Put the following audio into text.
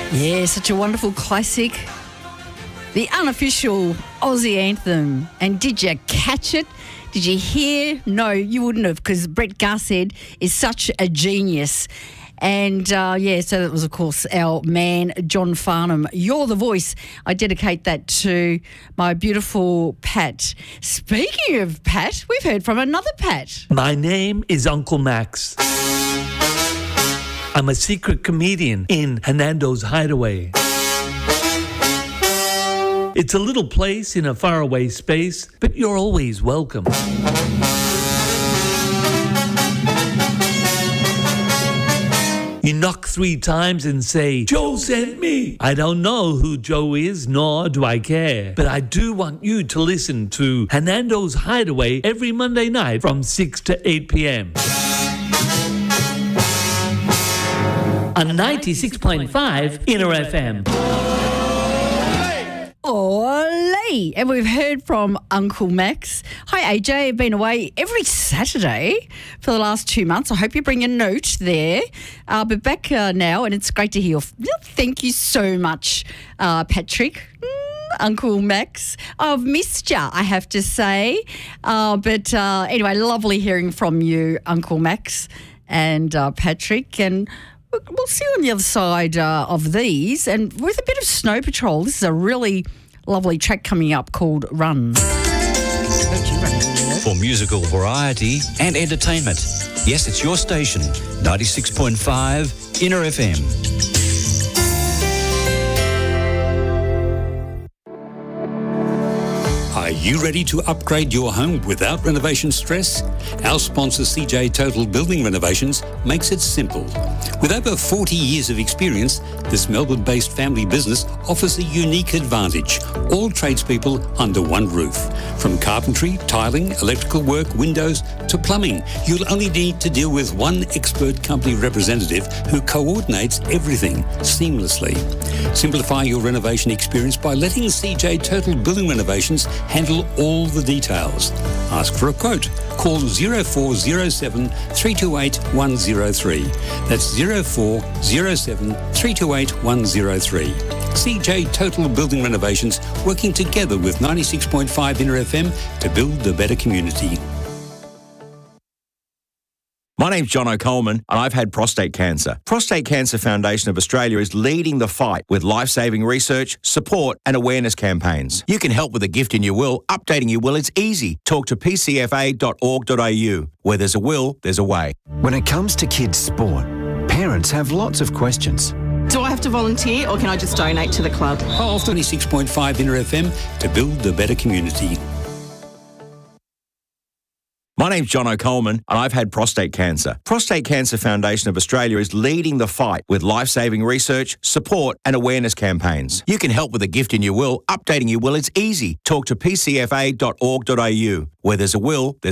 Yeah, such a wonderful classic. The unofficial Aussie anthem. And did you catch it? Did you hear? No, you wouldn't have, because Brett Garsed is such a genius. And, so that was, of course, our man, John Farnham. You're the Voice. I dedicate that to my beautiful Pat. Speaking of Pat, we've heard from another Pat. My name is Uncle Max. I'm a secret comedian in Hernando's Hideaway. It's a little place in a faraway space, but you're always welcome. You knock 3 times and say, "Joe sent me." I don't know who Joe is, nor do I care. But I do want you to listen to Hernando's Hideaway every Monday night from 6 to 8 p.m. on 96.5 Inner FM. Olé! And we've heard from Uncle Max. Hi, AJ. I've been away every Saturday for the last 2 months. I hope you bring a note there. But back now, and it's great to hear. Thank you so much, Patrick. Uncle Max. I've missed you, I have to say. But anyway, lovely hearing from you, Uncle Max and Patrick. And we'll see you on the other side of these. And with a bit of Snow Patrol, this is a really lovely track coming up called Run. For musical variety and entertainment. Yes, it's your station, 96.5 Inner FM. Are you ready to upgrade your home without renovation stress? Our sponsor CJ Total Building Renovations makes it simple. With over 40 years of experience, this Melbourne-based family business offers a unique advantage. All tradespeople under one roof. From carpentry, tiling, electrical work, windows to plumbing, you'll only need to deal with one expert company representative who coordinates everything seamlessly. Simplify your renovation experience by letting CJ Total Building Renovations handle all the details. Ask for a quote. Call 0407 328 103. That's 0407 328 103. CJ Total Building Renovations, working together with 96.5 Inner FM to build a better community. My name's John O'Coleman and I've had prostate cancer. Prostate Cancer Foundation of Australia is leading the fight with life-saving research, support and awareness campaigns. You can help with a gift in your will. Updating your will, it's easy. Talk to pcfa.org.au. Where there's a will, there's a way. When it comes to kids' sport, parents have lots of questions. Do I have to volunteer or can I just donate to the club? Call 96.5 Inner FM to build a better community. My name's John O'Coleman and I've had prostate cancer. Prostate Cancer Foundation of Australia is leading the fight with life-saving research, support and awareness campaigns. You can help with a gift in your will. Updating your will, it's easy. Talk to pcfa.org.au. Where there's a will, there's